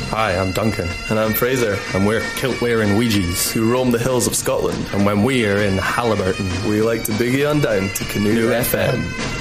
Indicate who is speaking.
Speaker 1: Hi, I'm Duncan.
Speaker 2: And I'm Fraser.
Speaker 1: And we're kilt-wearing Ouija's,
Speaker 2: who roam the hills of Scotland.
Speaker 1: And when we are in Halliburton,
Speaker 2: we like to boogie on down to Canoe FM.